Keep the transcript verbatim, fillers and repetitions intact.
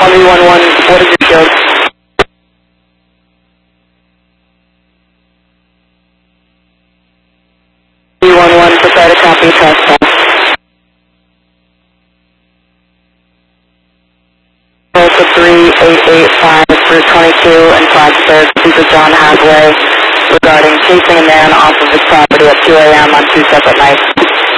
three one one, what is your code? three one one, prepare to copy, test. Delta three eight eight five, Route twenty-two and Plattsburgh, speak with John Hathaway regarding chasing a man off of his property at two A M on two separate nights.